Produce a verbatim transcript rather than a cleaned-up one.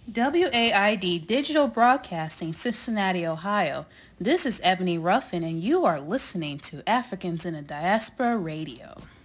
W A I D Digital Broadcasting, Cincinnati, Ohio. This is Ebony Ruffin, and you are listening to Africans in the Diaspora Radio.